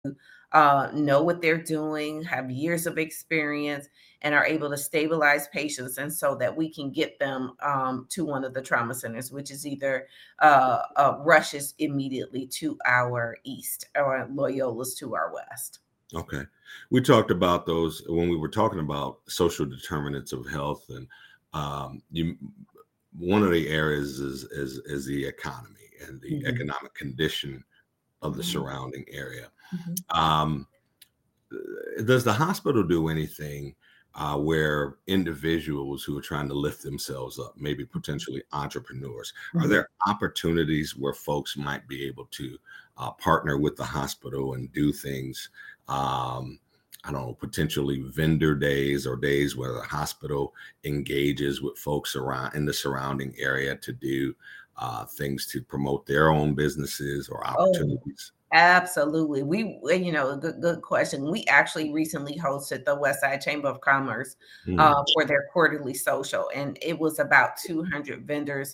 know what they're doing, have years of experience, and are able to stabilize patients, and so that we can get them to one of the trauma centers, which is either Rush's immediately to our east or Loyola's to our west. Okay. We talked about those when we were talking about social determinants of health, and one of the areas is the economy and the economic condition of the surrounding area. Does the hospital do anything where individuals who are trying to lift themselves up, maybe potentially entrepreneurs, are there opportunities where folks might be able to partner with the hospital and do things? I don't know, potentially vendor days or days where the hospital engages with folks around in the surrounding area to do things to promote their own businesses or opportunities? Absolutely. Good question. We actually recently hosted the Westside Chamber of Commerce for their quarterly social, and it was about 200 vendors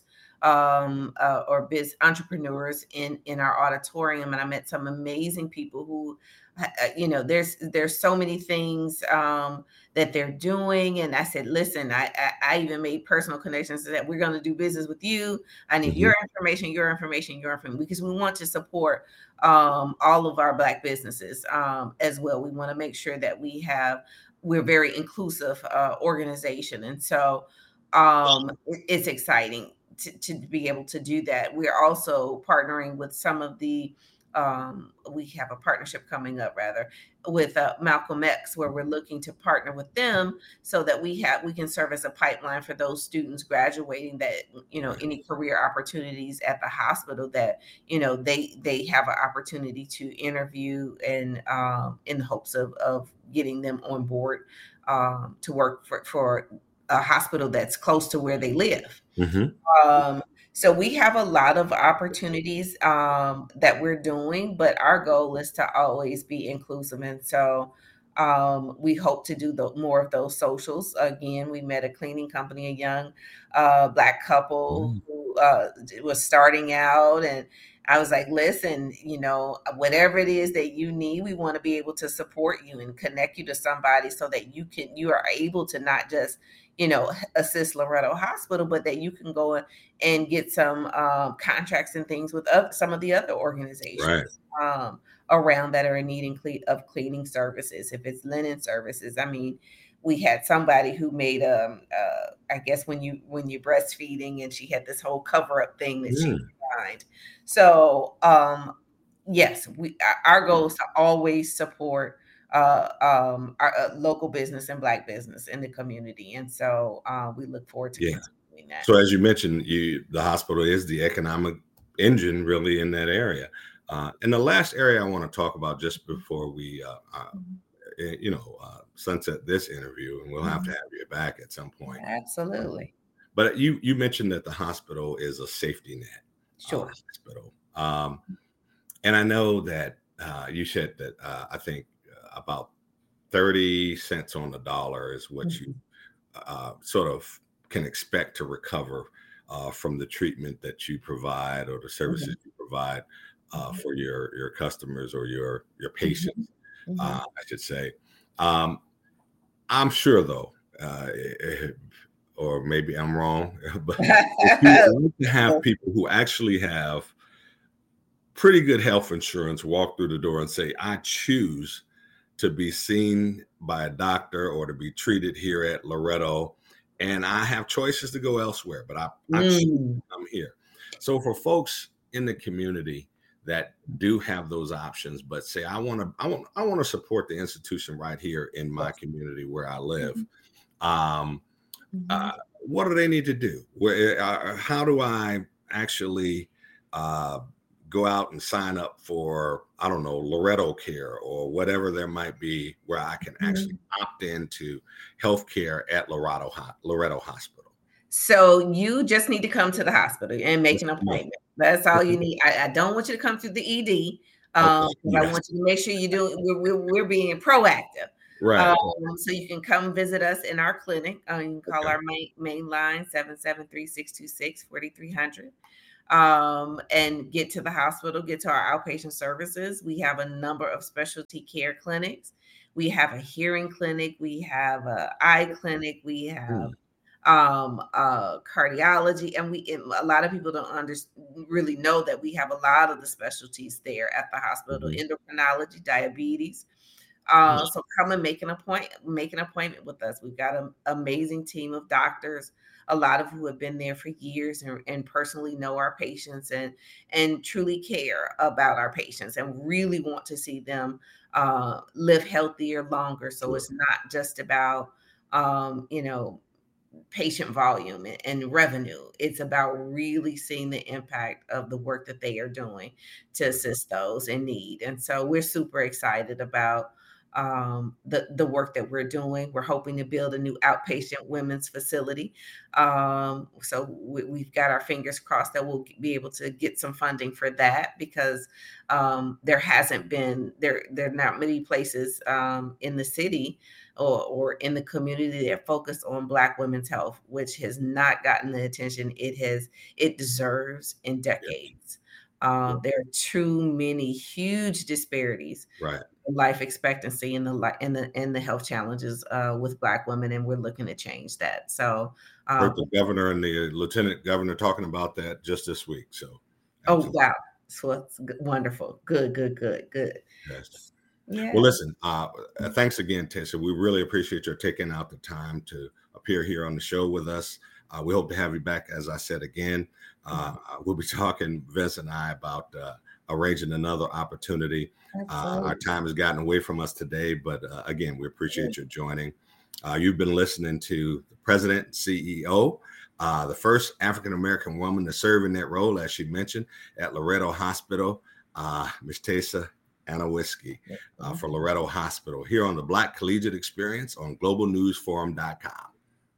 or biz entrepreneurs in our auditorium, and I met some amazing people who, there's so many things that they're doing, and I said, listen, I even made personal connections that we're going to do business with you. I need your information, because we want to support all of our Black businesses as well. We want to make sure that we're very inclusive organization, and so it's exciting to be able to do that. We're also partnering with some of the we have a partnership coming up with Malcolm X, where we're looking to partner with them so that we can serve as a pipeline for those students graduating that, any career opportunities at the hospital that, they have an opportunity to interview, and in the hopes of getting them on board to work for a hospital that's close to where they live. So we have a lot of opportunities that we're doing, but our goal is to always be inclusive. And so we hope to do more of those socials. Again, we met a cleaning company, a young Black couple who was starting out, and I was like, listen, whatever it is that you need, we want to be able to support you and connect you to somebody so that you are able to not just, assist Loretto Hospital, but that you can go and get some contracts and things with some of the other organizations around that are in need of cleaning services. If it's linen services, I mean, we had somebody who made I guess when you're breastfeeding, and she had this whole cover up thing that she designed. So yes, our goal is to always support our local business and Black business in the community, and so we look forward to continuing that. So as you mentioned, the hospital is the economic engine really in that area. And the last area I want to talk about just before we sunset this interview, and we'll have to have you back at some point. Absolutely. But you mentioned that the hospital is a safety net. Sure. Hospital. And I know that you said that I think about 30 cents on the dollar is what you sort of can expect to recover from the treatment that you provide or the services you provide for your customers or your patients, I should say. I'm sure, though, or maybe I'm wrong, but if you want to have people who actually have pretty good health insurance walk through the door and say, I choose to be seen by a doctor or to be treated here at Loretto, and I have choices to go elsewhere, but I'm here. So for folks in the community that do have those options, but say, I want to support the institution right here in my community where I live. What do they need to do? How do I actually go out and sign up for, I don't know, Loretto Care or whatever there might be where I can actually opt into healthcare at Loretto Hospital? So you just need to come to the hospital and make an appointment. That's all you need. I don't want you to come through the ED. I want you to make sure you do. We're being proactive. Right. So you can come visit us in our clinic. You can call our main line, 773-626-4300. and get to the hospital, get to our outpatient services. We have a number of specialty care clinics. We have a hearing clinic. We have an eye clinic. We have cardiology, and a lot of people don't really know that we have a lot of the specialties there at the hospital: endocrinology, diabetes. So come and make an appointment with us. We've got an amazing team of doctors, a lot of who have been there for years and personally know our patients and truly care about our patients and really want to see them live healthier longer. So it's not just about patient volume and revenue. It's about really seeing the impact of the work that they are doing to assist those in need. And so we're super excited about the work that we're doing. We're hoping to build a new outpatient women's facility. So we've got our fingers crossed that we'll be able to get some funding for that, because there are not many places in the city or in the community that focus on Black women's health, which has not gotten the attention it deserves in decades. There are too many huge disparities, in life expectancy and the health challenges with Black women, and we're looking to change that. So, the governor and the lieutenant governor talking about that just this week. So, absolutely. Oh wow, so it's wonderful. Good. Yes. Yeah. Well, listen, thanks again, Tessa. We really appreciate your taking out the time to appear here on the show with us. We hope to have you back, as I said again. We'll be talking, Vince and I, about arranging another opportunity. Our time has gotten away from us today, but again, we appreciate your joining. You've been listening to the President and CEO, the first African-American woman to serve in that role, as she mentioned, at Loretto Hospital, Ms. Tessa Anowiski for Loretto Hospital, here on the Black Collegiate Experience on globalnewsforum.com.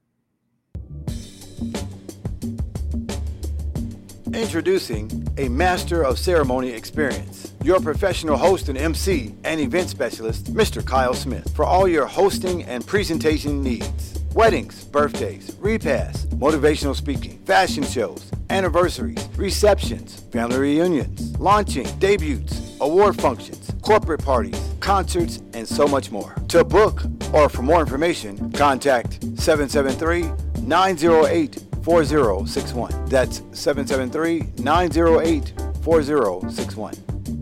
Introducing a Master of Ceremony experience. Your professional host and MC and event specialist, Mr. Kyle Smith, for all your hosting and presentation needs. Weddings, birthdays, repasts, motivational speaking, fashion shows, anniversaries, receptions, family reunions, launching, debuts, award functions, corporate parties, concerts, and so much more. To book or for more information, contact 773-908-4061. That's 773-908-4061.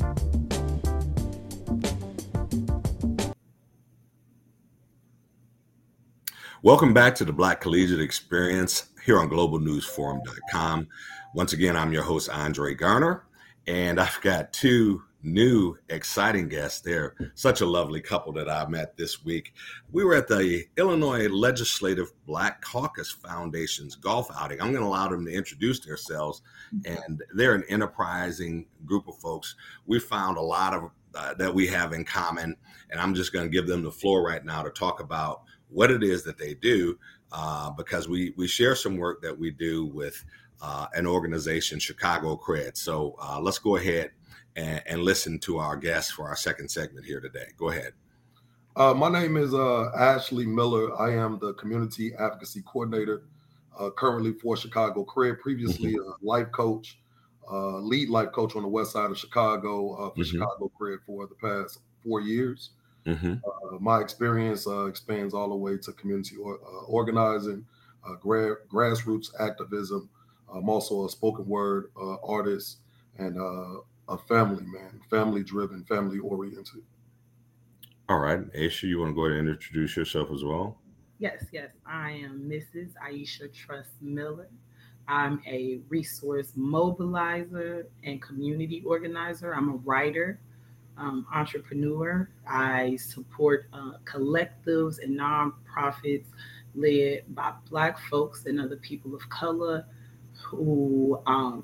Welcome back to the Black Collegiate Experience here on globalnewsforum.com. Once again, I'm your host, Andre Garner, and I've got two new exciting guests. They're such a lovely couple that I met this week. We were at the Illinois Legislative Black Caucus Foundation's golf outing. I'm going to allow them to introduce themselves, and they're an enterprising group of folks. We found a lot of that we have in common, and I'm just going to give them the floor right now to talk about what it is that they do, because we share some work that we do with an organization, Chicago Cred. So let's go ahead and listen to our guests for our second segment here today. Go ahead. My name is Ashley Miller. I am the Community Advocacy Coordinator currently for Chicago Cred, previously a life coach, lead life coach on the west side of Chicago for Chicago Cred for the past 4 years. My experience expands all the way to community organizing, grassroots activism. I'm also a spoken word artist and a family man, family-driven, family-oriented. All right. Aisha, you want to go ahead and introduce yourself as well? Yes. I am Mrs. Aisha Trust Miller. I'm a resource mobilizer and community organizer. I'm a writer. Entrepreneur. I support collectives and nonprofits led by Black folks and other people of color who are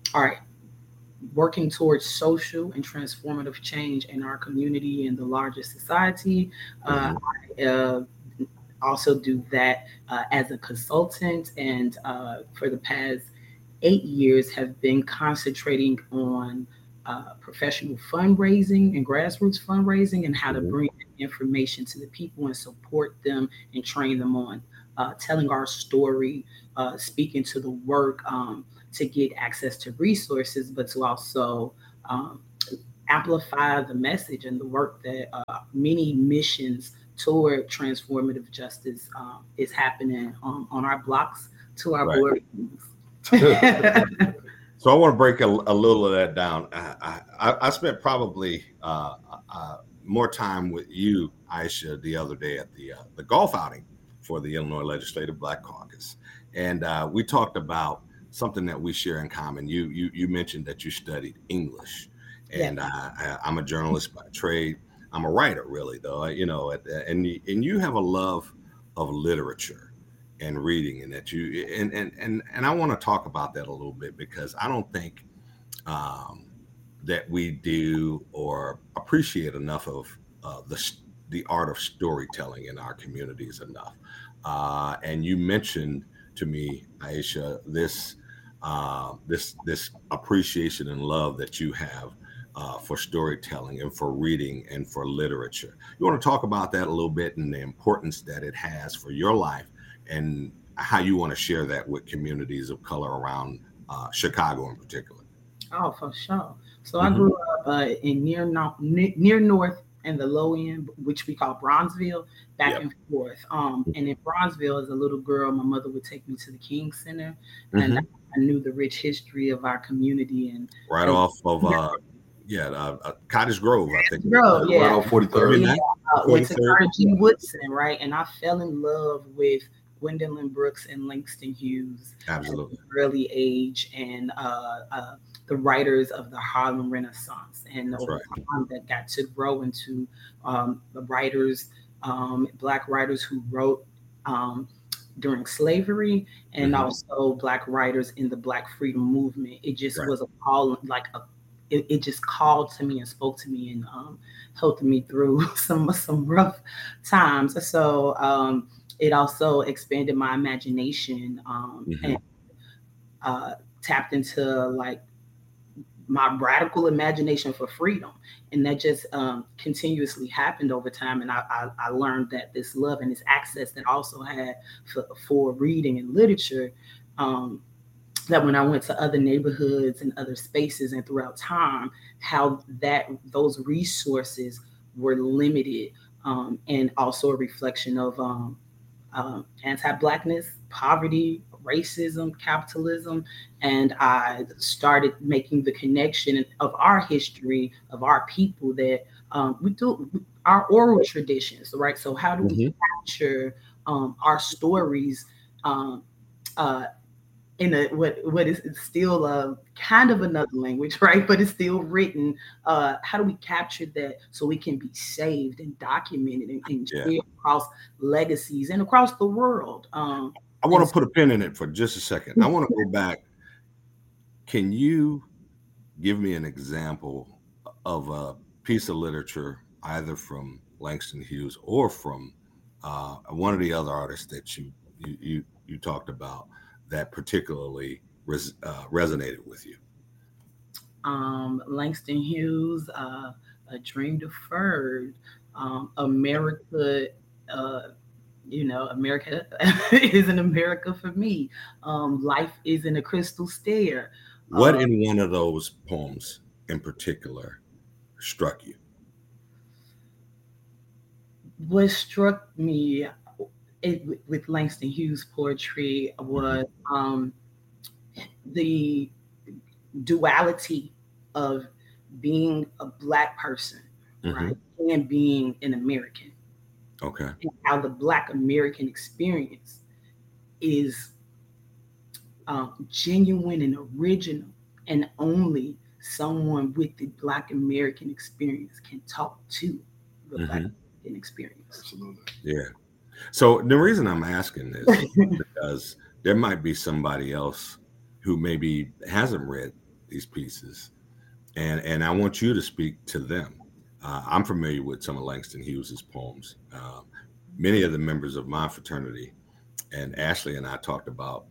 working towards social and transformative change in our community and the larger society. I also do that as a consultant, and for the past 8 years have been concentrating on professional fundraising and grassroots fundraising and how to bring information to the people and support them and train them on telling our story, speaking to the work, to get access to resources, but to also amplify the message and the work that many missions toward transformative justice is happening on our blocks to our board meetings. So I want to break a little of that down. I spent probably more time with you, Aisha, the other day at the golf outing for the Illinois Legislative Black Caucus, and we talked about something that we share in common. You mentioned that you studied English, and I'm a journalist by trade. I'm a writer, really, though. And you have a love of literature and reading, and that you and I want to talk about that a little bit, because I don't think that we do or appreciate enough of the art of storytelling in our communities enough. And you mentioned to me, Aisha, this appreciation and love that you have for storytelling and for reading and for literature. You want to talk about that a little bit, and the importance that it has for your life, and how you want to share that with communities of color around Chicago in particular. Oh, for sure. So I grew up in near North and the low end, which we call Bronzeville, back and forth. And in Bronzeville, as a little girl, my mother would take me to the King Center, and I knew the rich history of our community. And off of Cottage Grove, I think. Grove, right off 43rd. Went to Carter G. Woodson, right? And I fell in love with Gwendolyn Brooks and Langston Hughes. Absolutely. At an early age, and the writers of the Harlem Renaissance, and over time that got to grow into the writers, Black writers who wrote during slavery, and also Black writers in the Black freedom movement. It just was a call, it just called to me and spoke to me, and helped me through some rough times. So it also expanded my imagination and tapped into my radical imagination for freedom. And that just continuously happened over time. And I learned that this love and this access that I also had for reading and literature, that when I went to other neighborhoods and other spaces and throughout time, how those resources were limited, and also a reflection of anti-Blackness, poverty, racism, capitalism. And I started making the connection of our history, of our people, that we do our oral traditions, right? So how do we capture our stories in what is still kind of another language, right? But it's still written. How do we capture that so we can be saved and documented and shared across legacies and across the world? I want to put a pin in it for just a second. I want to go back. Can you give me an example of a piece of literature, either from Langston Hughes or from one of the other artists that you talked about, that particularly resonated with you? Langston Hughes, A Dream Deferred, America. America isn't America for me. Life isn't a crystal stair. What in one of those poems in particular struck you? What struck me with Langston Hughes' poetry was the duality of being a Black person, right, and being an American. Okay. And how the Black American experience is genuine and original, and only someone with the Black American experience can talk to the Black American experience. Absolutely. Yeah. So the reason I'm asking this is because there might be somebody else who maybe hasn't read these pieces, and I want you to speak to them. I'm familiar with some of Langston Hughes's poems. Many of the members of my fraternity, and Ashley and I talked about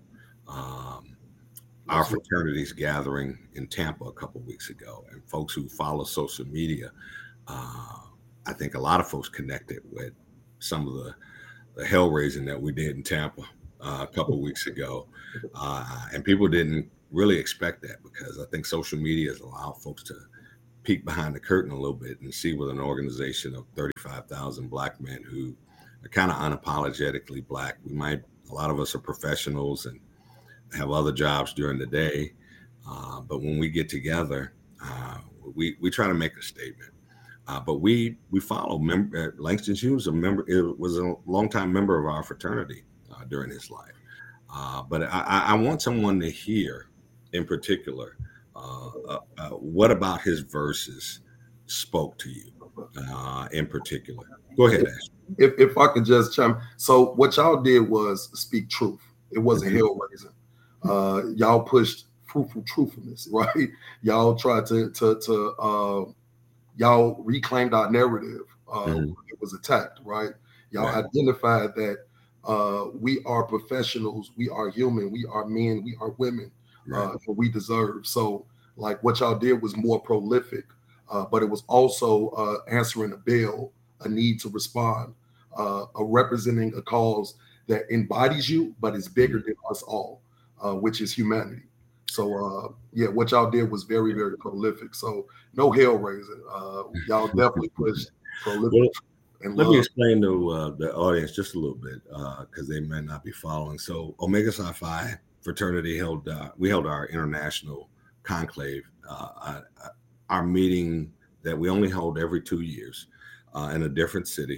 our fraternity's gathering in Tampa a couple of weeks ago, and folks who follow social media, I think a lot of folks connected with some of the hell raising that we did in Tampa a couple of weeks ago, and people didn't really expect that, because I think social media has allowed folks to peek behind the curtain a little bit and see with an organization of 35,000 Black men who are kind of unapologetically Black. A lot of us are professionals and have other jobs during the day, but when we get together, we try to make a statement. But we follow Langston Hughes, was a longtime member of our fraternity during his life. But I want someone to hear, in particular, what about his verses spoke to you, in particular? Go ahead, Ashley. If I could just chime. So what y'all did was speak truth. It wasn't hell raising. Y'all pushed fruitful truthfulness, right? Y'all tried to y'all reclaimed our narrative. It was attacked, right? Y'all identified that we are professionals, we are human, we are men, we are women, and we deserve. So like what y'all did was more prolific, but it was also answering a bell, a need to respond, representing a cause that embodies you, but is bigger than us all, which is humanity. So what y'all did was very, very prolific. So no hell raising. Y'all definitely pushed prolific. Let me explain to the audience just a little bit, because they may not be following. So Omega Psi Phi fraternity held our international conclave, our meeting that we only hold every 2 years in a different city.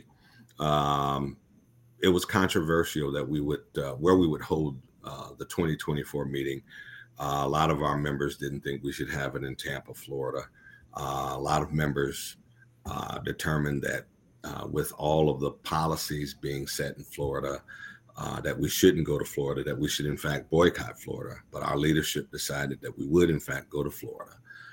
It was controversial that we would where we would hold the 2024 meeting. A lot of our members didn't think we should have it in Tampa, Florida. A lot of members determined that with all of the policies being set in Florida, that we shouldn't go to Florida, that we should in fact boycott Florida. But our leadership decided that we would in fact go to Florida,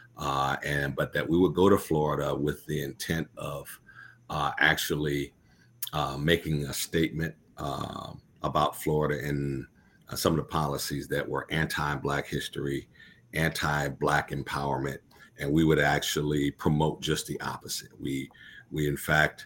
but that we would go to Florida with the intent of actually making a statement about Florida and some of the policies that were anti-Black history, anti-Black empowerment, and we would actually promote just the opposite. We in fact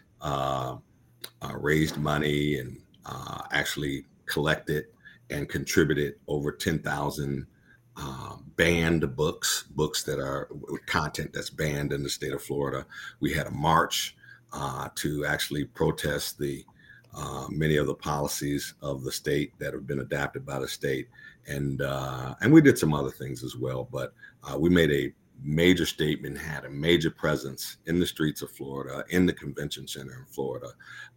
raised money and actually collected and contributed over 10,000 banned books that are content that's banned in the state of Florida. We had a march to actually protest the many of the policies of the state that have been adapted by the state, and we did some other things as well. But we made a major statement, had a major presence in the streets of Florida, in the convention center in Florida,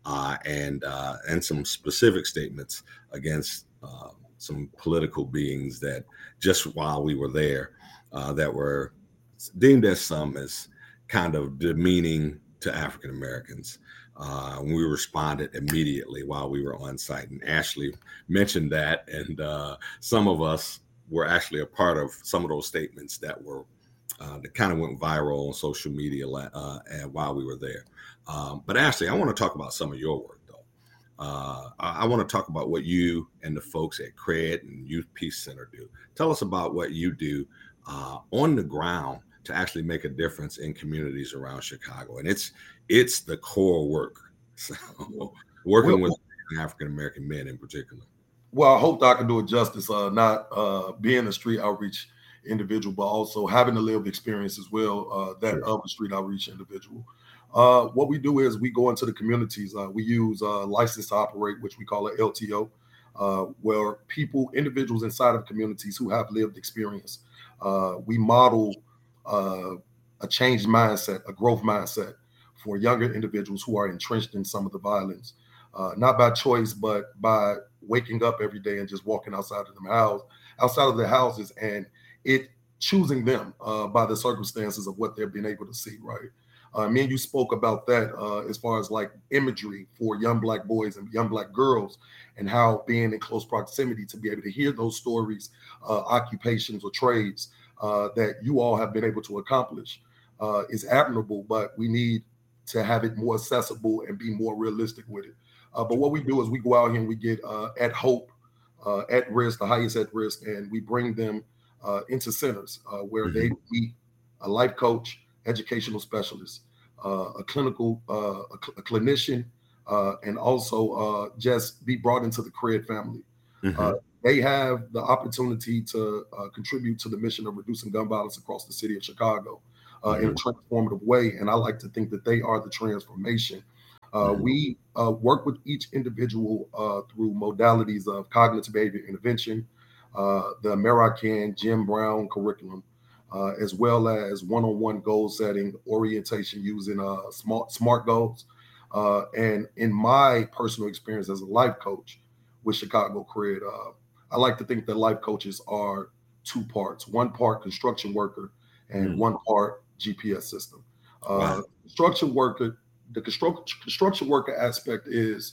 and some specific statements against some political beings that just while we were there, that were deemed as some as kind of demeaning to African Americans. We responded immediately while we were on site, and Ashley mentioned that, and some of us were actually a part of some of those statements that were that kind of went viral on social media while we were there. But Ashley, I want to talk about some of your work, though. I want to talk about what you and the folks at CRED and Youth Peace Center do. Tell us about what you do on the ground to actually make a difference in communities around Chicago. And it's the core work. So working with African-American men in particular. Well, I hope that I can do it justice, not being a street outreach individual, but also having a lived experience as well, of a street outreach individual. What we do is we go into the communities. We use license to operate, which we call an LTO, where individuals inside of communities who have lived experience, we model a changed mindset, a growth mindset for younger individuals who are entrenched in some of the violence, not by choice, but by waking up every day and just walking outside of their houses, and it choosing them by the circumstances of what they've been able to see, right? Me and you spoke about that as far as like imagery for young Black boys and young Black girls, and how being in close proximity to be able to hear those stories, occupations or trades that you all have been able to accomplish is admirable, but we need to have it more accessible and be more realistic with it. But what we do is we go out here and we get at hope, at risk, the highest at risk, and we bring them into centers where they meet a life coach, educational specialist, a clinician, and also just be brought into the CRED family. they have the opportunity to contribute to the mission of reducing gun violence across the city of Chicago in a transformative way. And I like to think that they are the transformation. We work with each individual through modalities of cognitive behavior intervention, the American Jim Brown curriculum, as well as one-on-one goal setting, orientation using SMART goals. And in my personal experience as a life coach with Chicago Cred, I like to think that life coaches are two parts: one part construction worker and one part GPS system. Wow. The construction worker aspect is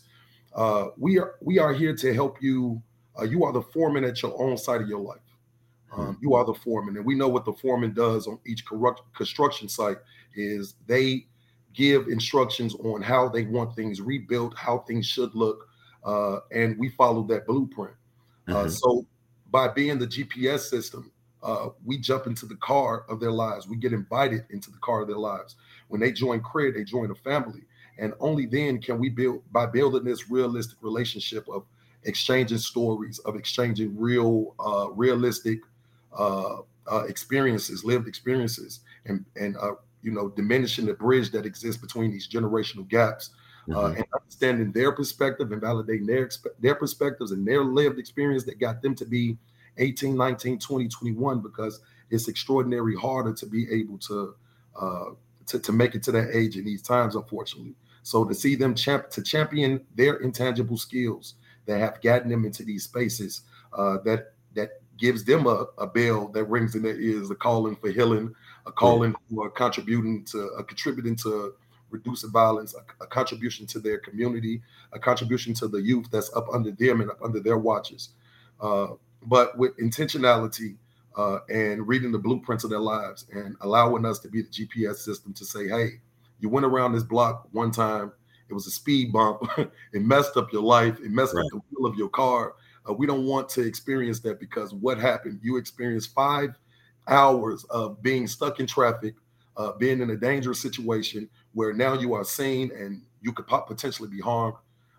we are here to help you. You are the foreman at your own side of your life. You are the foreman, and we know what the foreman does on each construction site is they give instructions on how they want things rebuilt, how things should look, and we follow that blueprint. So by being the GPS system, we jump into the car of their lives. We get invited into the car of their lives. When they join Cred, they join a family. And only then can we building this realistic relationship of exchanging stories, of exchanging realistic experiences, lived experiences, and diminishing the bridge that exists between these generational gaps, and understanding their perspective and validating their perspectives and their lived experience that got them to be 18, 19, 20, 21, because it's extraordinarily harder to be able to make it to that age in these times, unfortunately. So to see them champion their intangible skills that have gotten them into these spaces, that gives them a bell that rings in their ears, a calling for healing, a calling for contributing to reducing violence, a contribution to their community, a contribution to the youth that's up under them and up under their watches. But with intentionality and reading the blueprints of their lives and allowing us to be the GPS system to say, hey, you went around this block one time, it was a speed bump, it messed up your life, it messed up the wheel of your car. We don't want to experience that, because what happened? You experienced 5 hours of being stuck in traffic, being in a dangerous situation where now you are seen and you could potentially be harmed.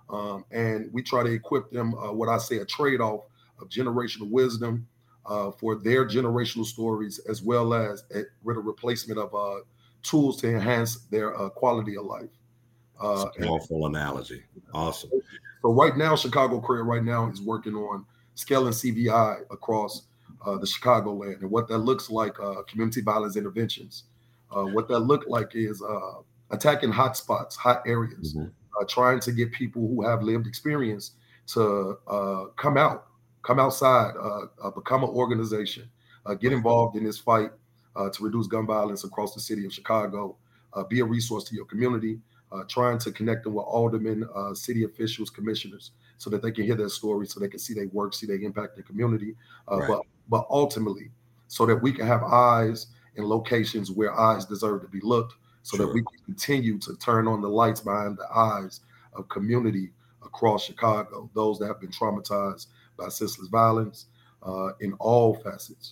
And we try to equip them, what I say, a trade-off of generational wisdom for their generational stories, as well as with a replacement of tools to enhance their quality of life. Powerful analogy. Awesome. So right now, Chicago Cred right now is working on scaling CVI across the Chicagoland, and what that looks like, community violence interventions. What that look like is attacking hot spots, hot areas, trying to get people who have lived experience to come outside, become an organization, get involved in this fight to reduce gun violence across the city of Chicago, be a resource to your community, trying to connect them with aldermen, city officials, commissioners, so that they can hear their stories, so they can see their work, see their impact in the community, but ultimately, so that we can have eyes in locations where eyes deserve to be looked, so that we can continue to turn on the lights behind the eyes of community across Chicago, those that have been traumatized by senseless violence in all facets.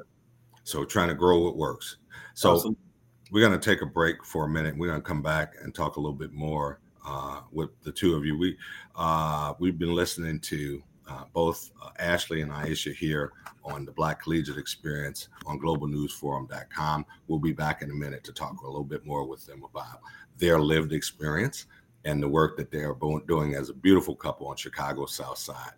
So trying to grow what works. So we're going to take a break for a minute. We're going to come back and talk a little bit more with the two of you. We've been listening to both Ashley and Aisha here on the Black Collegiate Experience on globalnewsforum.com. We'll be back in a minute to talk a little bit more with them about their lived experience and the work that they are doing as a beautiful couple on Chicago's South Side.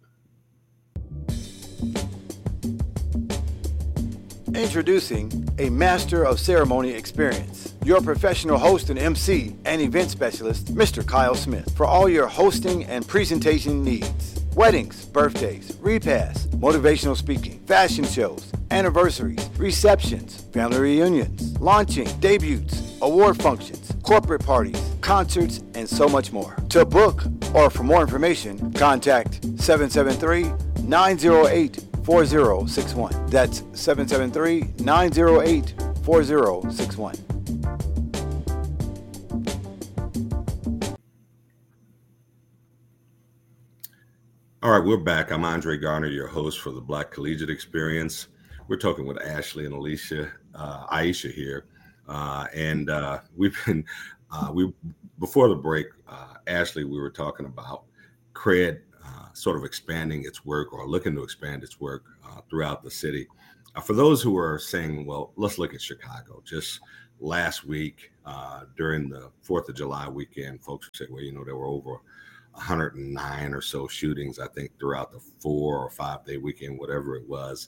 Introducing a Master of Ceremony Experience. Your professional host and MC and event specialist, Mr. Kyle Smith, for all your hosting and presentation needs. Weddings, birthdays, repasts, motivational speaking, fashion shows, anniversaries, receptions, family reunions, launching, debuts, award functions, corporate parties, concerts, and so much more. To book or for more information, contact 773-908-4061. That's 773-908-4061. All right, we're back. I'm Andre Garner, your host for the Black Collegiate Experience. We're talking with Ashley and Aisha here. And we've been, before the break, Ashley, we were talking about Cred sort of expanding its work or looking to expand its work throughout the city. For those who are saying, well, let's look at Chicago. Just last week during the 4th of July weekend, folks said, well, there were over 109 or so shootings, I think, throughout the 4 or 5 day weekend, whatever it was.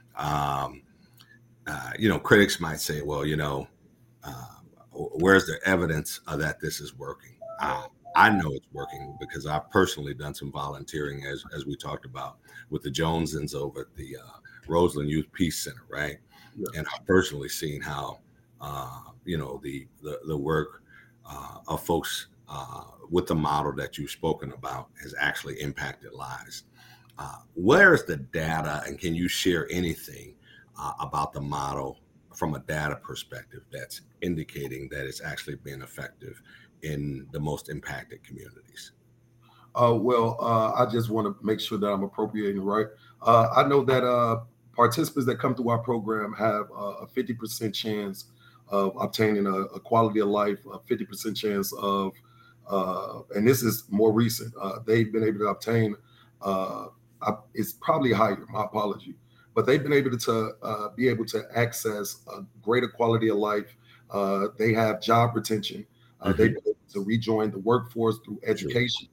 Critics might say, well, where's the evidence that this is working? I know it's working because I've personally done some volunteering, as we talked about, with the Jonesens over at the Roseland Youth Peace Center, right? Yeah. And I've personally seen how, the work of folks with the model that you've spoken about has actually impacted lives. Where's the data, and can you share anything about the model from a data perspective that's indicating that it's actually been effective in the most impacted communities? I just want to make sure that I'm appropriating right. I know that participants that come through our program have a 50% chance of obtaining a quality of life, a 50% chance of, and this is more recent, they've been able to obtain, it's probably higher, my apology, but they've been able to access a greater quality of life. They have job retention. They've been able to rejoin the workforce through education,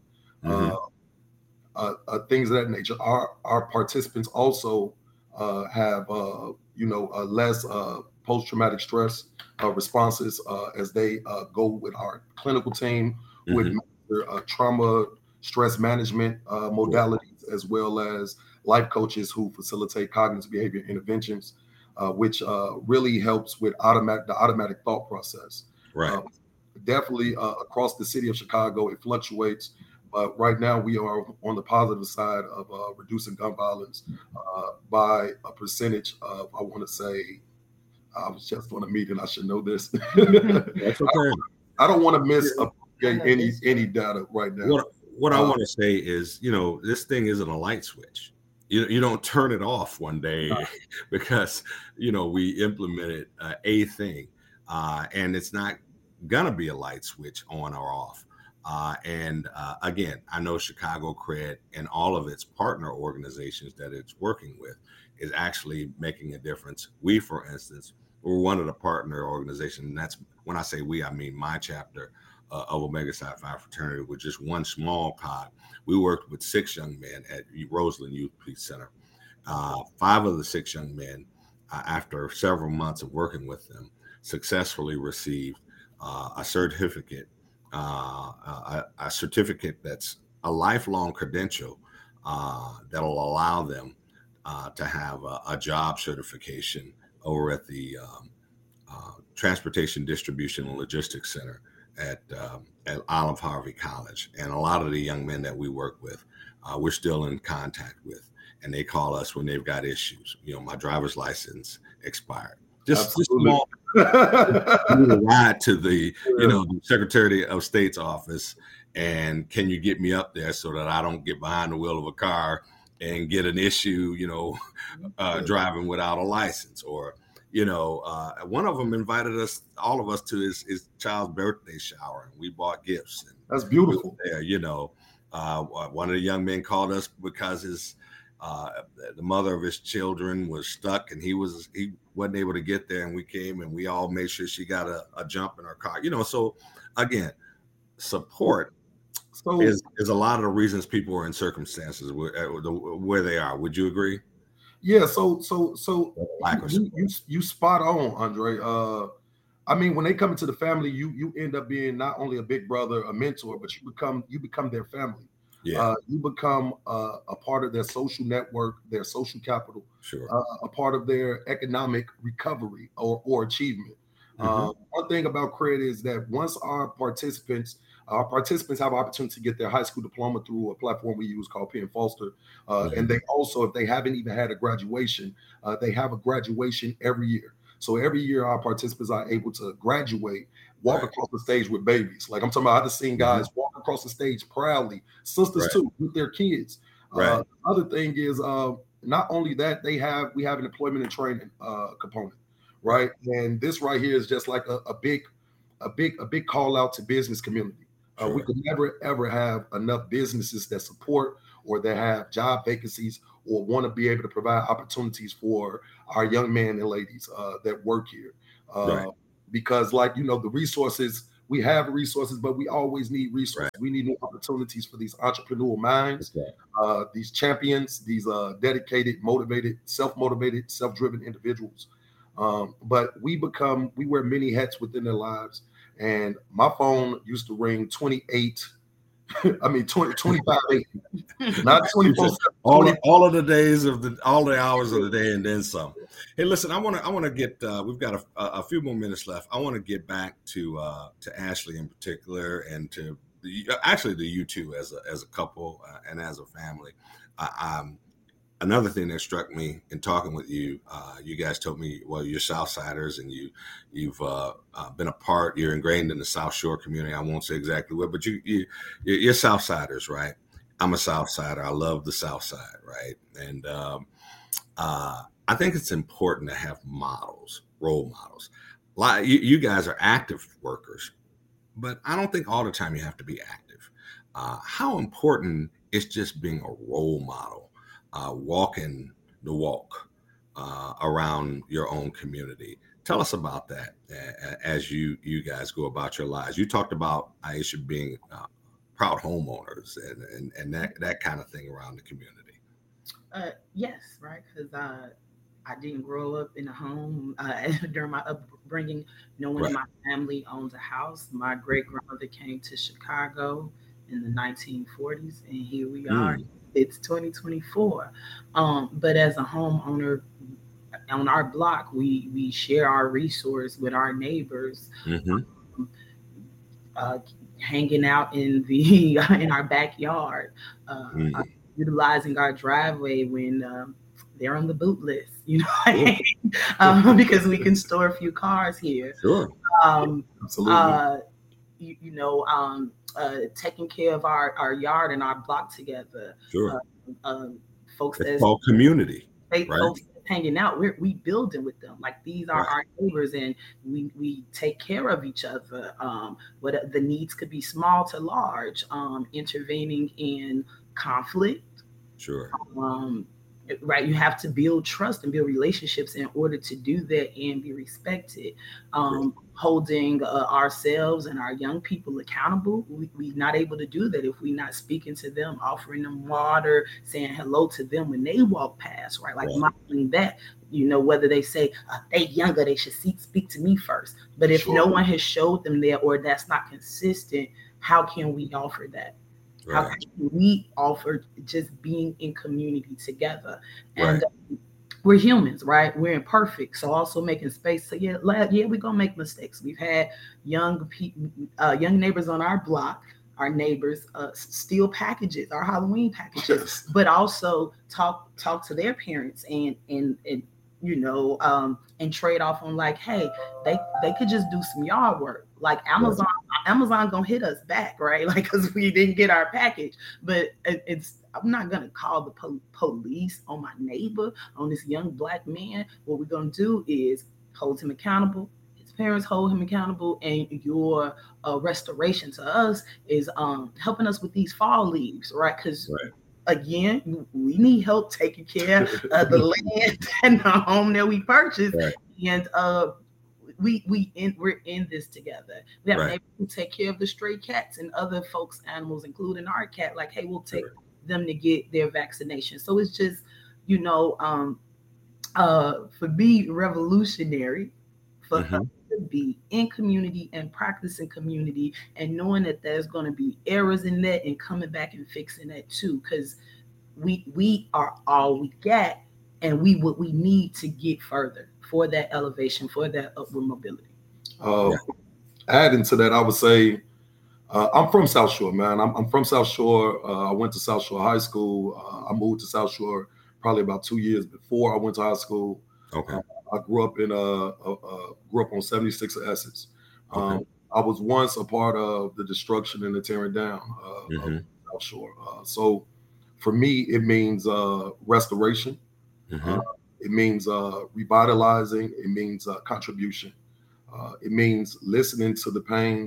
things of that nature. Our participants also have less post-traumatic stress responses as they go with our clinical team with trauma stress management modalities, as well as life coaches who facilitate cognitive behavior interventions, which really helps with the automatic thought process. Right. Definitely across the city of Chicago, it fluctuates. But right now we are on the positive side of reducing gun violence by a percentage of, I want to say, I was just on a meeting, I should know this. That's okay. I don't want to miss any data right now. What I want to say is, this thing isn't a light switch. You don't turn it off one day because, we implemented a thing and it's not going to be a light switch on or off. Again, I know Chicago Cred and all of its partner organizations that it's working with is actually making a difference. We, for instance, we're one of the partner organizations, and that's when I say we, I mean my chapter of Omega Psi Phi Fraternity, with just one small cog. We worked with 6 young men at Roseland Youth Peace Center. 5 of the 6 young men, after several months of working with them, successfully received a certificate. A certificate that's a lifelong credential that'll allow them to have a job certification over at the Transportation Distribution and Logistics Center at Olive Harvey College. And a lot of the young men that we work with, we're still in contact with, and they call us when they've got issues. My driver's license expired. Just small. Ride to the the Secretary of State's office, and can you get me up there so that I don't get behind the wheel of a car and get an issue, driving without a license? Or one of them invited all of us to his child's birthday shower, and we bought gifts. And that's beautiful. There, one of the young men called us because the mother of his children was stuck, and he wasn't able to get there, and we came and we all made sure she got a jump in her car. So again, support is a lot of the reasons people are in circumstances where they are. Would you agree? Yeah. So you spot on, Andre. I mean, when they come into the family, you end up being not only a big brother, a mentor, but you become their family. Yeah. You become a part of their social network, their social capital, sure. A part of their economic recovery or achievement. One thing about credit is that once our participants have opportunity to get their high school diploma through a platform we use called Penn Foster. And they also, if they haven't even had a graduation, they have a graduation every year. So every year our participants are able to graduate, walk across the stage with babies. Like I'm talking about, I've seen guys walk across the stage proudly, sisters too, with their kids. Other thing is not only that, we have an employment and training component, right? And this right here is just like a big call out to business community. We could never, ever have enough businesses that support or that have job vacancies or want to be able to provide opportunities for our young men and ladies that work here. Because like, the resources, we have resources, but we always need resources. We need new opportunities for these entrepreneurial minds, these champions, these dedicated, motivated, self-motivated, self-driven individuals. But we wear many hats within their lives. And my phone used to ring 25, not 24. All of the days of all the hours of the day and then some. Hey, listen, I want to get, we've got a few more minutes left. I want to get back to Ashley in particular, and to you two as a couple and as a family. Another thing that struck me in talking with you, you guys told me, well, you're Southsiders, and you've been a part. You're ingrained in the South Shore community. I won't say exactly what, but you're Southsiders, right? I'm a Southsider. I love the South Side, right? And I think it's important to have models, role models. Like you guys are active workers, but I don't think all the time you have to be active. How important is just being a role model? Walking the walk around your own community. Tell us about that as you guys go about your lives. You talked about Aisha being proud homeowners and that kind of thing around the community. Yes, right, because I didn't grow up in a home during my upbringing. No one in my family owns a house. My great grandmother came to Chicago in the 1940s, and here we are. It's 2024. But as a homeowner on our block, we share our resource with our neighbors, hanging out in our backyard, utilizing our driveway when they're on the boot list, because we can store a few cars here. Sure. Absolutely. Taking care of our yard and our block together. Sure. Folks it's called community. Right? Folks hanging out. We building with them. Like, these are our neighbors, and we take care of each other. What the needs could be small to large. Intervening in conflict. Sure. Right, you have to build trust and build relationships in order to do that and be respected. Holding ourselves and our young people accountable. We're not able to do that if we're not speaking to them, offering them water, saying hello to them when they walk past, right? Like modeling that, whether they say they younger, they should speak to me first. But if no one has showed them that, or that's not consistent, how can we offer that? How can we offer just being in community together? And we're humans, right? We're imperfect. So also making space. So we're gonna make mistakes. We've had young neighbors on our block, our neighbors steal packages, our Halloween packages, but also talk to their parents and trade off on, like, hey, they could just do some yard work. Like Amazon gonna hit us back, right? Like, because we didn't get our package. But I'm not gonna call the police on my neighbor, on this young Black man. What we're gonna do is hold him accountable. His parents hold him accountable, and your restoration to us is helping us with these fall leaves, right? Because again, we need help taking care of the land and the home that we purchased, and we're in this together. We have neighbors who take care of the stray cats and other folks' animals, including our cat. Like, hey, we'll take them to get their vaccination. So it's just, for me, revolutionary for us to be in community and practicing community, and knowing that there's going to be errors in that, and coming back and fixing that too, because we are all we got, and what we need to get further for that elevation, for that upward mobility. Adding to that, I would say, I'm from South Shore, man. I'm from South Shore. I went to South Shore High School. I moved to South Shore probably about 2 years before I went to high school. Okay. I grew up on 76 of Essex. I was once a part of the destruction and the tearing down of South Shore. So for me, it means restoration. It means revitalizing. It means contribution. It means listening to the pains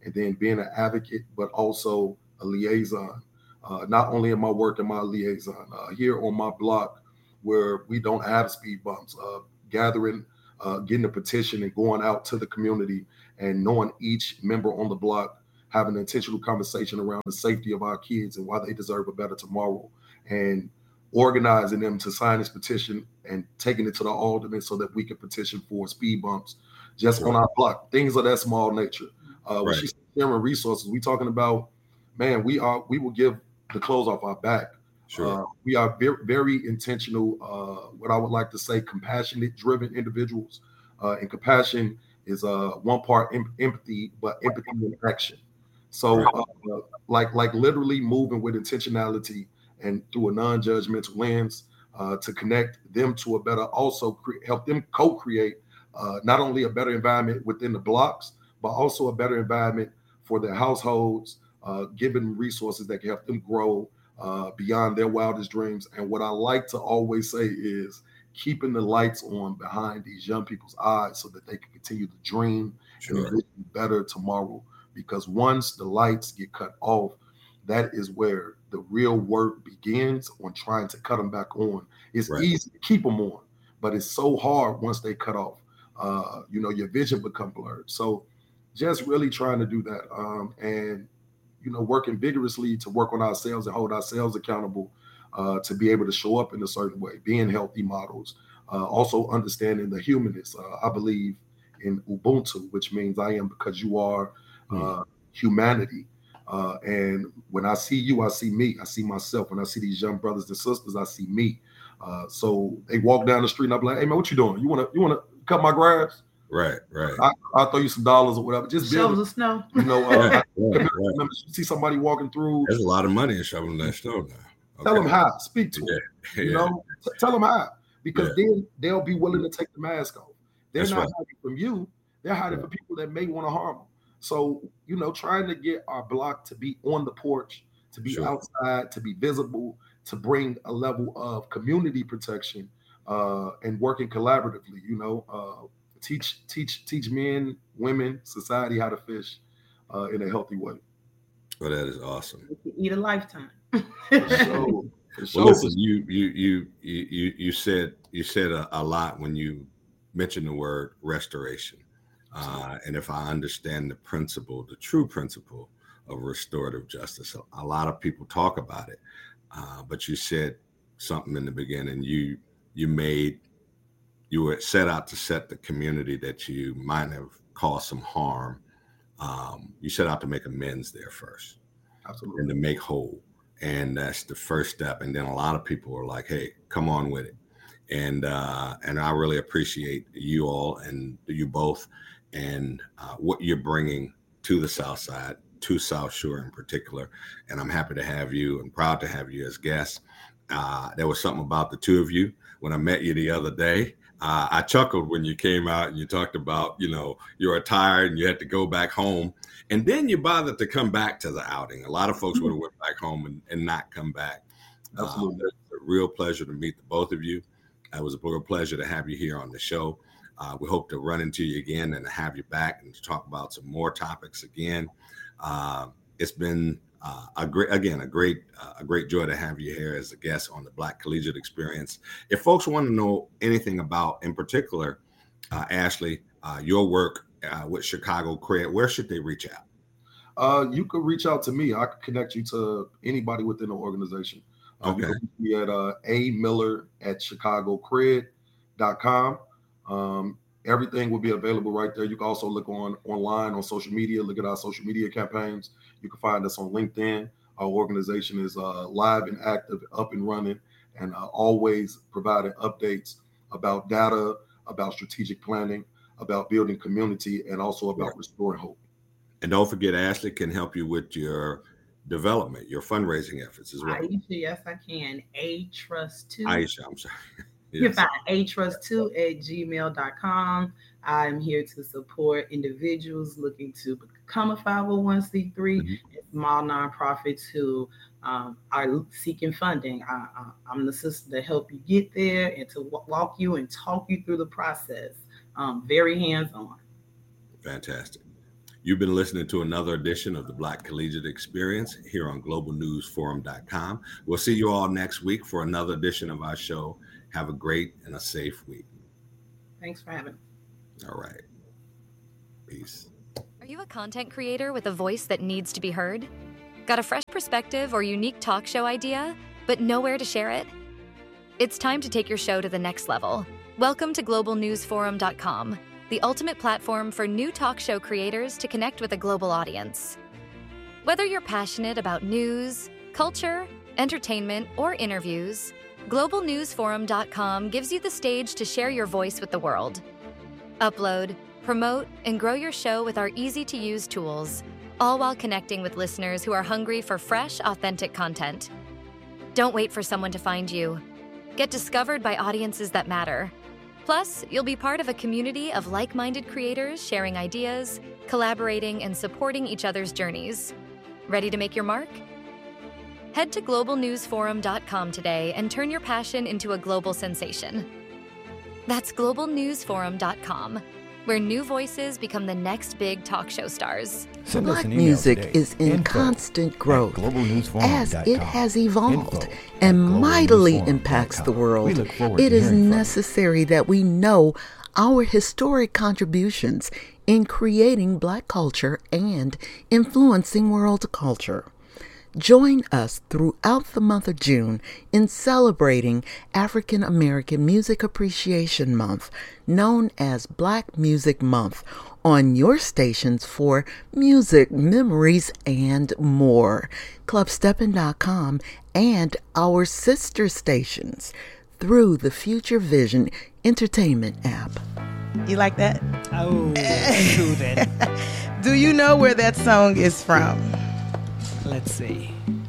and then being an advocate, but also a liaison. Not only am I working my liaison here on my block where we don't have speed bumps, gathering, getting a petition and going out to the community and knowing each member on the block, having an intentional conversation around the safety of our kids and why they deserve a better tomorrow, and organizing them to sign this petition and taking it to the alderman so that we can petition for speed bumps just on our block. Things of that small nature. When she's sharing resources, we talking about, man, we will give the clothes off our back. Sure. We are very, very intentional, what I would like to say, compassionate driven individuals. And compassion is one part empathy, but empathy in action. So like literally moving with intentionality and through a non-judgmental lens to connect them to a better, also help them co-create not only a better environment within the blocks, but also a better environment for their households, giving resources that can help them grow beyond their wildest dreams. And what I like to always say is keeping the lights on behind these young people's eyes so that they can continue to dream and envision better tomorrow. Because once the lights get cut off, that is where the real work begins on trying to cut them back on. It's easy to keep them on, but it's so hard once they cut off. Your vision become blurred. So just really trying to do that. And working vigorously to work on ourselves and hold ourselves accountable to be able to show up in a certain way, being healthy models, also understanding the humanness. I believe in Ubuntu, which means I am because you are humanity. And when I see you, I see me, I see myself. When I see these young brothers and sisters, I see me. So they walk down the street and I'm like, hey man, what you doing? You wanna cut my grass? Right. I'll throw you some dollars or whatever. Just shovels of snow. Remember, you see somebody walking through. There's a lot of money in shoveling that snow now. Okay. Tell them how. Speak to them. Tell them how, because then they'll be willing to take the mask off. They're not hiding from you. They're hiding from people that may want to harm them. So trying to get our block to be on the porch, to be outside, to be visible, to bring a level of community protection, and working collaboratively. Teach men, women, society how to fish in a healthy way. Well, that is awesome. Eat a lifetime. Well, listen, you said a lot when you mentioned the word restoration, and if I understand the true principle of restorative justice, a lot of people talk about it, but you said something in the beginning. You were set out to set the community that you might have caused some harm. You set out to make amends there first. Absolutely. And to make whole. And that's the first step. And then a lot of people are like, hey, come on with it. And I really appreciate you all and you both and what you're bringing to the South Side, to South Shore in particular. And I'm happy to have you and proud to have you as guests. There was something about the two of you when I met you the other day. I chuckled when you came out and you talked about, you were tired and you had to go back home. And then you bothered to come back to the outing. A lot of folks would have went back home and not come back. Absolutely. It's a real pleasure to meet the both of you. It was a real pleasure to have you here on the show. We hope to run into you again and to have you back and to talk about some more topics again. It's been a great joy to have you here as a guest on the Black Collegiate Experience. If folks want to know anything about, in particular, Ashley, your work with Chicago Cred, where should they reach out? You could reach out to me. I could connect you to anybody within the organization. Okay. You can reach me at amiller@chicagocred.com. Everything will be available right there. You can also look online on social media, look at our social media campaigns. You can find us on LinkedIn. Our organization is live and active, up and running, and always providing updates about data, about strategic planning, about building community, and also about restoring hope. And don't forget, Ashley can help you with your development, your fundraising efforts as well. Aisha, yes, I can. Trust2. Aisha, I'm sorry. Yes. You can find atrust2@gmail.com. I'm here to support individuals looking to become a 501c3 and small nonprofits who are seeking funding. I'm the sister to help you get there and to walk you and talk you through the process. Very hands-on. Fantastic. You've been listening to another edition of the Black Collegiate Experience here on globalnewsforum.com. We'll see you all next week for another edition of our show. Have a great and a safe week. Thanks for having me. All right. Peace. Are you a content creator with a voice that needs to be heard? Got a fresh perspective or unique talk show idea, but nowhere to share it? It's time to take your show to the next level. Welcome to globalnewsforum.com, the ultimate platform for new talk show creators to connect with a global audience. Whether you're passionate about news, culture, entertainment, or interviews, globalnewsforum.com gives you the stage to share your voice with the world. Upload, promote, and grow your show with our easy-to-use tools, all while connecting with listeners who are hungry for fresh, authentic content. Don't wait for someone to find you. Get discovered by audiences that matter. Plus, you'll be part of a community of like-minded creators sharing ideas, collaborating, and supporting each other's journeys. Ready to make your mark? Head to globalnewsforum.com today and turn your passion into a global sensation. That's globalnewsforum.com, where new voices become the next big talk show stars. Black music is in constant growth as it has evolved and mightily impacts the world. It is necessary that we know our historic contributions in creating Black culture and influencing world culture. Join us throughout the month of June in celebrating African American Music Appreciation Month, known as Black Music Month, on your stations for music, memories, and more. Clubsteppin.com and our sister stations through the Future Vision Entertainment app. You like that? Oh, soothing. Do you know where that song is from? Let's see.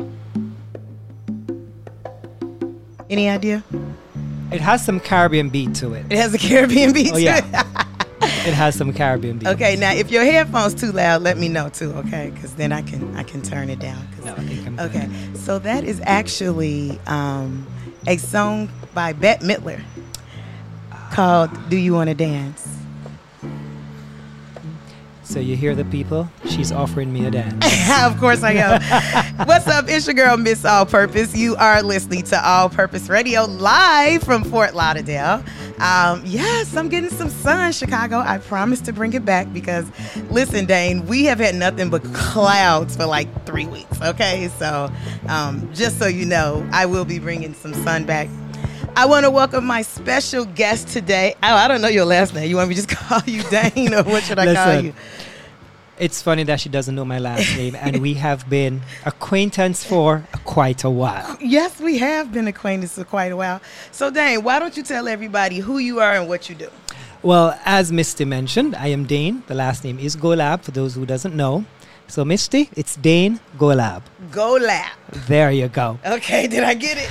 Any idea? It has some Caribbean beat to it. It has a Caribbean beat to yeah. it. It has some Caribbean beat. Okay, now if your headphones too loud, let me know too, okay? Because then I can turn it down. No, I think I'm okay, good. so that is actually a song by Bette Midler called "Do You Want to Dance?" So you hear the people? She's offering me a dance. Of course I am. What's up? It's your girl, Miss All Purpose. You are listening to All Purpose Radio live from Fort Lauderdale. Yes, I'm getting some sun, Chicago. I promise to bring it back because, listen, Dane, we have had nothing but clouds for like 3 weeks, okay? So just so you know, I will be bringing some sun back. I want to welcome my special guest today. Oh, I don't know your last name. You want me to just call you Dane, or what should I call you? It's funny that she doesn't know my last name, and we have been acquaintance for quite a while. Yes, we have been acquaintances for quite a while. So, Dane, why don't you tell everybody who you are and what you do? Well, as Misty mentioned, I am Dane. The last name is Golab, for those who doesn't know. So, Misty, it's Dane Golab. Golab. There you go. Okay, did I get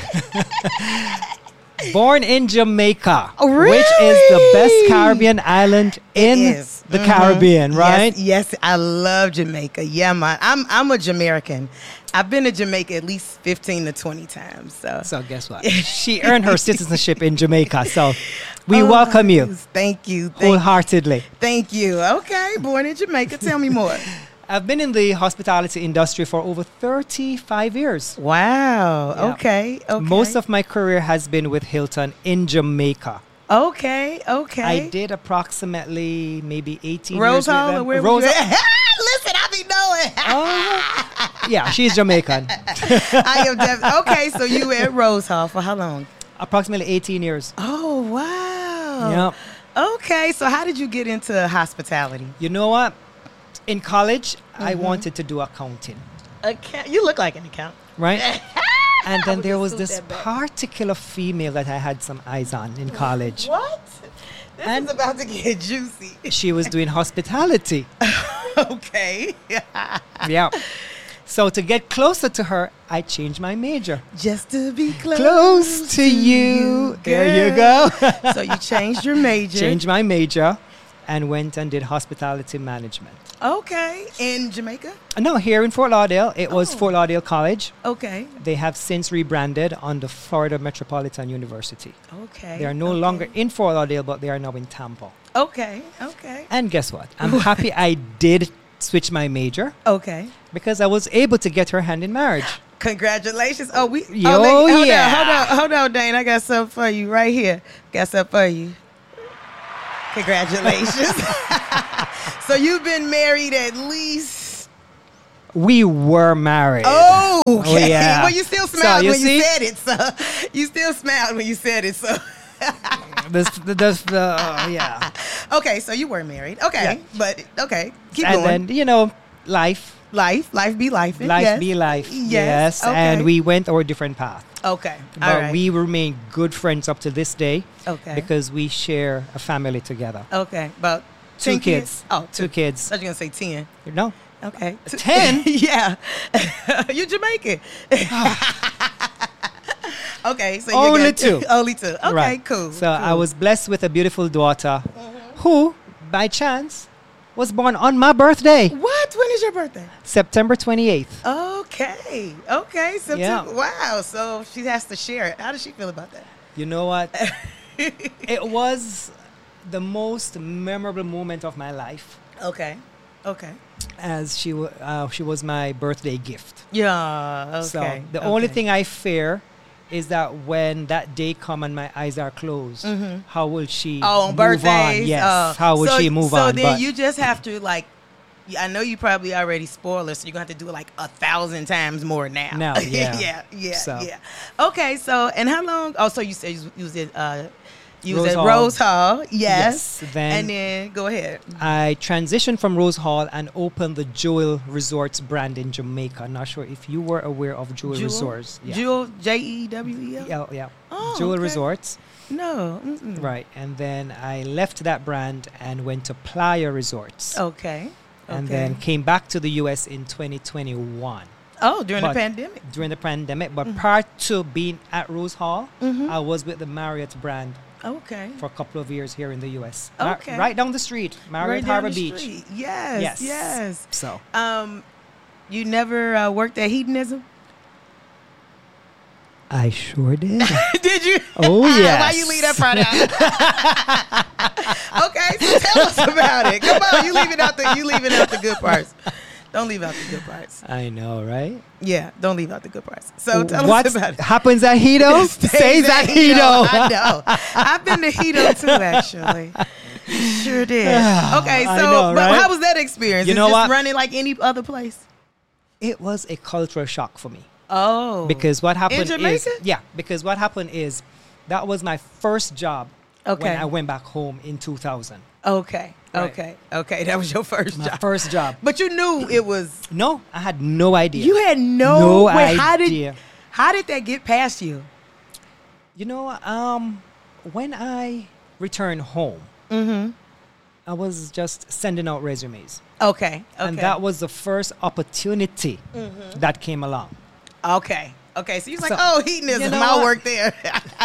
it? Born in Jamaica, oh, really? Which is the best Caribbean island in the Caribbean, right? Yes, I love Jamaica. Yeah, man. I'm a Jamaican. I've been to Jamaica at least 15 to 20 times. So guess what? She earned her citizenship in Jamaica. So we welcome you. Thank you. Wholeheartedly. Thank you. Okay, born in Jamaica. Tell me more. I've been in the hospitality industry for over 35 years. Wow. Yeah. Okay. Most of my career has been with Hilton in Jamaica. Okay. I did approximately maybe 18 Rose years with Hall them. or where Rose Listen, I be knowing. Yeah, she's Jamaican. I am okay, so you were at Rose Hall for how long? Approximately 18 years. Oh, wow. Yep. Okay, so how did you get into hospitality? You know what? In college, I wanted to do accounting. You look like an accountant. Right? And then there was this particular female that I had some eyes on in college. What? This is about to get juicy. She was doing hospitality. Okay. Yeah. So to get closer to her, I changed my major. Just to be close to you. There you go. So you changed your major. Changed my major and went and did hospitality management. Okay. In Jamaica? No, here in Fort Lauderdale. It was Fort Lauderdale College. Okay. They have since rebranded on the Florida Metropolitan University. Okay. They are no longer in Fort Lauderdale, but they are now in Tampa. Okay. And guess what? I'm happy I did switch my major. Okay. Because I was able to get her hand in marriage. Congratulations. Oh, we. Hold on, Dane. I got something for you right here. Got something for you. Congratulations. So you've been married at least. We were married. Oh, okay. Oh, yeah. Well, you still smiled when see? you said it. So you still smiled when you said it. So. Yeah. Okay, so you were married. Okay, yeah. But okay, keep going. And then life be life. Life be life. Yes. Okay. And we went our different path. Okay. But we remain good friends up to this day. Okay. Because we share a family together. Okay. About 2 kids. Oh, 2 kids. I was gonna say 10. No. Okay. 10? Yeah. You're Jamaican. Okay, so only 2. Only 2. Okay, right. Cool. So I was blessed with a beautiful daughter who, by chance, was born on my birthday. What? When is your birthday? September 28th. Okay. So wow. So she has to share it. How does she feel about that? You know what? It was the most memorable moment of my life. Okay. As she was my birthday gift. Yeah. Okay. So the only thing I fear is that when that day come and my eyes are closed, how will she on birthdays? On? Yes. How will she move on? So then you just have to I know you probably already spoiled her, so you're going to have to do it 1,000 times more now. Now, yeah. yeah. Okay, so, and how long? Oh, so you said you was at Hall. Rose Hall. Yes. And then, go ahead. I transitioned from Rose Hall and opened the Jewel Resorts brand in Jamaica. I'm not sure if you were aware of Jewel Resorts. Yeah. Jewel, Jewel? Yeah. Oh, Jewel Resorts. No. Right. And then I left that brand and went to Playa Resorts. Okay. And then came back to the U.S. in 2021. Oh, during the pandemic. During the pandemic. But prior to being at Rose Hall, I was with the Marriott brand. Okay. For a couple of years here in the U.S. Okay. Right down the street, Marriott Harbor Beach. Yes. So. You never worked at Hedonism? I sure did. Did you? Oh, yes. Why you leave that part out? Okay, so tell us about it. Come on, you leaving out the good parts. Don't leave out the good parts. I know, right? Yeah, don't leave out the good parts. So tell us about it. What happens at Hedo stays at Hedo. I know. I've been to Hedo too, actually. Sure did. Okay, so know, right? How was that experience? You know what? Running like any other place? It was a cultural shock for me. Oh. Because what happened in Jamaica? because what happened is that was my first job when I went back home in 2000. Okay. Right. Okay. That was your first job. My first job. But you knew it was. No, I had no idea. You had no idea. How did that get past you? You know, when I returned home, I was just sending out resumes. Okay. And that was the first opportunity that came along. Okay. So you're like, Hedonism, I'll work there.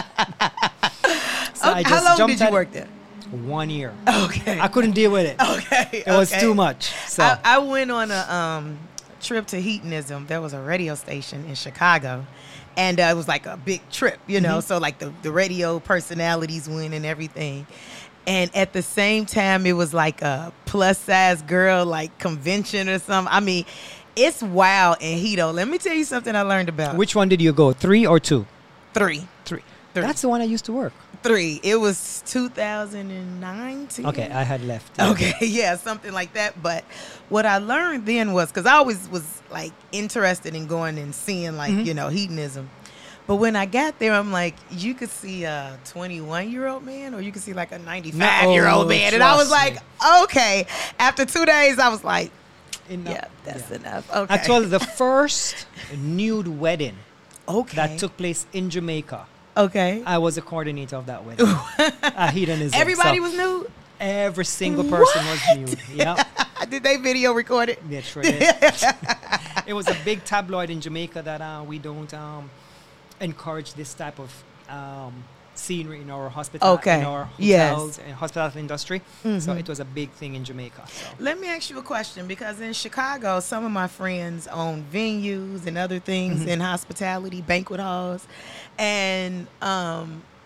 How long did you work there? 1 year. Okay. I couldn't deal with it. Okay. It was too much. So I went on a trip to Hedonism. There was a radio station in Chicago. And it was like a big trip, you know. So like the radio personalities went and everything. And at the same time, it was like a plus size girl like convention or something. I mean, it's wild in Hedo. Let me tell you something I learned about. Which one did you go? 3 or 2? 3. That's the one I used to work. 3. It was 2019. Okay, I had left. Okay, yeah, something like that. But what I learned then was, because I always was like interested in going and seeing like, hedonism. But when I got there, I'm like, you could see a 21-year-old man or you could see like a 95-year-old man. And I was like, okay. After 2 days, I was like, that's enough. Okay. Actually, the first nude wedding that took place in Jamaica. Okay. I was a coordinator of that wedding. Hedonism. Everybody was nude? Every single person was nude. Yeah. Did they video record it? Yeah, sure did. It was a big tabloid in Jamaica that we don't encourage this type of scenery in our hospital, in our hotels and hospitality industry. So it was a big thing in Jamaica. So. Let me ask you a question, because in Chicago, some of my friends own venues and other things in hospitality, banquet halls, and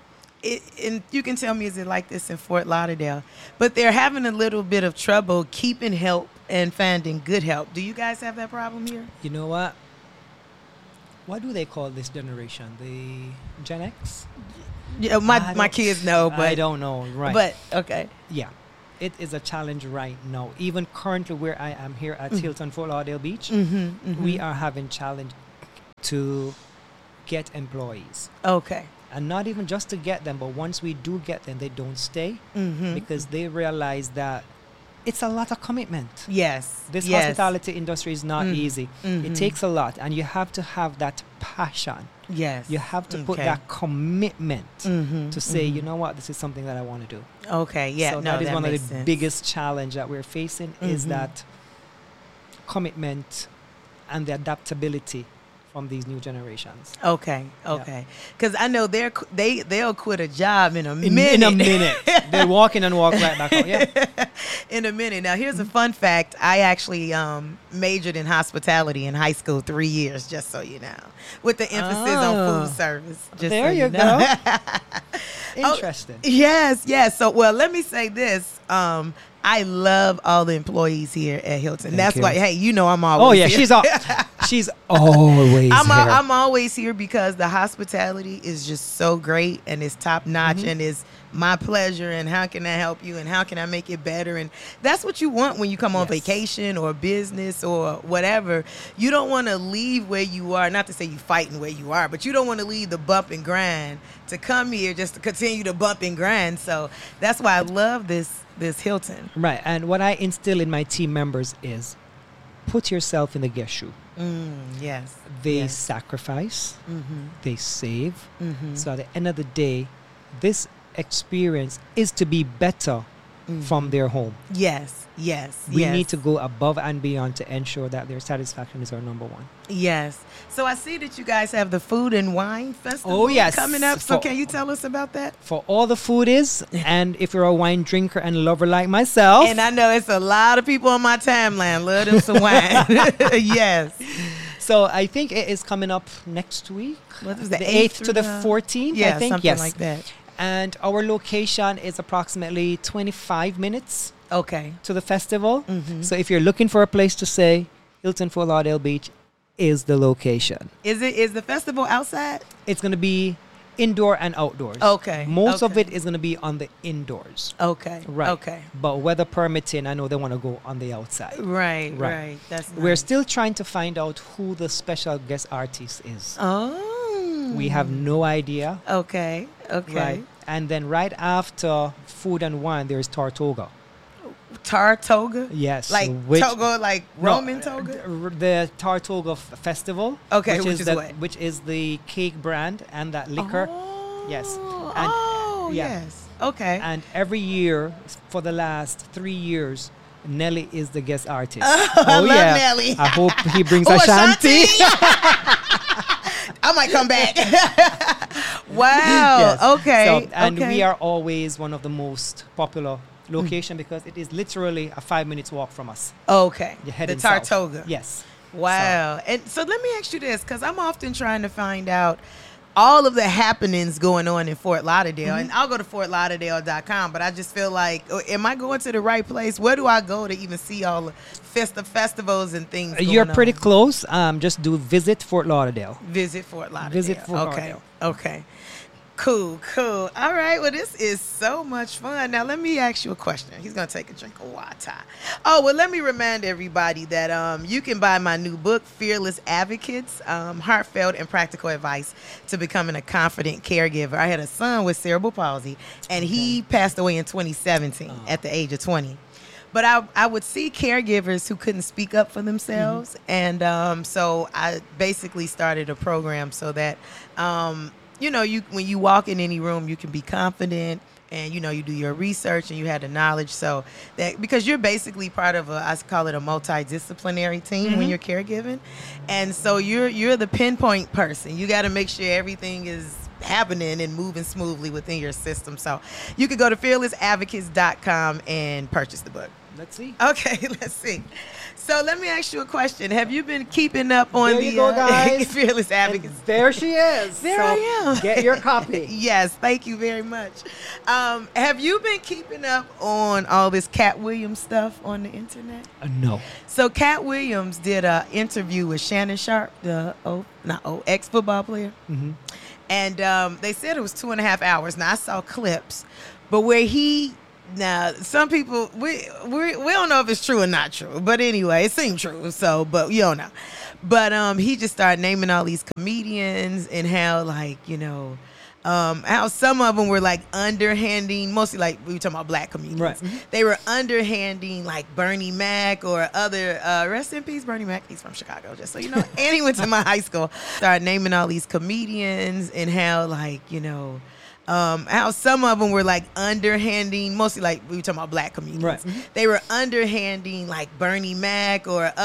and you can tell me, is it like this in Fort Lauderdale? But they're having a little bit of trouble keeping help and finding good help. Do you guys have that problem here? You know what? What do they call this generation? The Gen X? Yeah, my kids know, but I don't know. Right. But okay. Yeah. It is a challenge right now. Even currently where I am here at Hilton Fort Lauderdale Beach, we are having challenge to get employees. Okay. And not even just to get them, but once we do get them, they don't stay because they realize that it's a lot of commitment. Yes. This hospitality industry is not easy. It takes a lot, and you have to have that passion. Yes. You have to put that commitment to say, you know what, this is something that I want to do. Okay, yeah. So that is one of the biggest challenge that we're facing is that commitment and the adaptability from these new generations. Okay. Because I know they'll quit a job in a minute. In a minute. They walk in and walk right back out. Yeah. In a minute. Now, here's a fun fact. I actually majored in hospitality in high school 3 years, just so you know, with the emphasis on food service. Just there so you know. Go. Interesting. Yes. So, well, let me say this. I love all the employees here at Hilton. That's why, hey, you know I'm always here. She's always here. I'm always here because the hospitality is just so great and it's top notch and it's my pleasure and how can I help you and how can I make it better? And that's what you want when you come on vacation or business or whatever. You don't want to leave where you are, not to say you fighting where you are, but you don't want to leave the bump and grind to come here just to continue to bump and grind. So that's why I love this Hilton. Right. And what I instill in my team members is put yourself in the guest shoe. Yes. They sacrifice. They save. So at the end of the day, this experience is to be better from their home. Yes. We need to go above and beyond to ensure that their satisfaction is our number one. Yes. So I see that you guys have the Food and Wine Festival coming up. So can you tell us about that? For all the food is, and if you're a wine drinker and lover like myself. And I know it's a lot of people on my timeline love them some wine. Yes. So I think it is coming up next week. What is the 8th to the 14th, yeah, I think. Something like that. And our location is approximately 25 minutes to the festival. So if you're looking for a place to stay, Hilton Fort Lauderdale Beach is the location. Is the festival outside? It's going to be indoor and outdoors. Okay. Most of it is going to be on the indoors. Okay. Right. Okay. But weather permitting, I know they want to go on the outside. Right. That's nice. We're still trying to find out who the special guest artist is. Oh. We have no idea. Okay. Right. And then right after Food and Wine, there's Tortoga. Tortoga? Yes. Like Togo, like Roman toga? The Tortoga Festival. Okay, which is the cake brand and that liquor. Oh. Yes. And, yes. Okay. And every year, for the last 3 years, Nelly is the guest artist. I love Nelly. I hope he brings Ashanti. I might come back. Wow. Yes. Okay. And we are always one of the most popular location because it is literally a 5 minutes walk from us. Okay. You're heading the Tortoga. South. Yes. Wow. And so let me ask you this, because I'm often trying to find out all of the happenings going on in Fort Lauderdale. And I'll go to fortlauderdale.com, but I just feel like, am I going to the right place? Where do I go to even see all the festivals and things going You're pretty close. Just do Visit Fort Lauderdale. Visit Fort Lauderdale. Visit Fort Lauderdale. Okay. Cool. All right. Well, this is so much fun. Now, let me ask you a question. He's going to take a drink of water. Oh, well, let me remind everybody that you can buy my new book, Fearless Advocates, Heartfelt and Practical Advice to Becoming a Confident Caregiver. I had a son with cerebral palsy, and he passed away in 2017 at the age of 20. But I would see caregivers who couldn't speak up for themselves. And so I basically started a program so that when you walk in any room, you can be confident and, you do your research and you have the knowledge. So that because you're basically part of I call it a multidisciplinary team when you're caregiving. And so you're the pinpoint person. You got to make sure everything is happening and moving smoothly within your system. So you could go to fearlessadvocates.com and purchase the book. let's see. Okay, let's see. So let me ask you a question. Have you been keeping up on there you go, guys. Fearless Advocacy? And there she is. There I am. Get your copy. Yes, thank you very much. Have you been keeping up on all this Cat Williams stuff on the internet? No. So Cat Williams did an interview with Shannon Sharp, the ex-football player. Mm-hmm. And they said it was 2.5 hours. Now, I saw clips, but where now, some people, we don't know if it's true or not true. But anyway, it seemed true. So, but you don't know. But he just started naming all these comedians and how, like, how some of them were, like, underhanding, mostly, like, we were talking about black comedians. Right. They were underhanding, like, Bernie Mac or other, rest in peace, Bernie Mac. He's from Chicago, just so you know. And he went to my high school. Started naming all these comedians and how, like, how some of them were, like, underhanding, mostly, like, we were talking about black comedians. Right. They were underhanding, like, Bernie Mac or